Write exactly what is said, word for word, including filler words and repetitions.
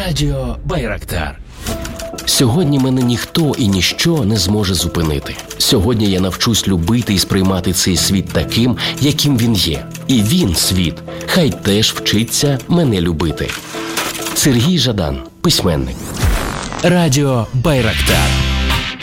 Радіо Байрактар. Сьогодні мене ніхто і ніщо не зможе зупинити. Сьогодні я навчусь любити і сприймати цей світ таким, яким він є. І він, світ, хай теж вчиться мене любити. Сергій Жадан, письменник. Радіо Байрактар.